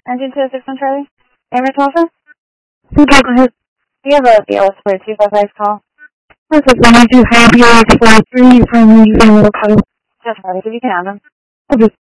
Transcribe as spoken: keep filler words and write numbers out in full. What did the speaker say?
Engine two six one Charlie. Amber Tulsa? Okay, go ahead. Do you have a B L S for a two five five call? That's just when I do have B L S for three from the United Code. Just for if you can have them. Okay.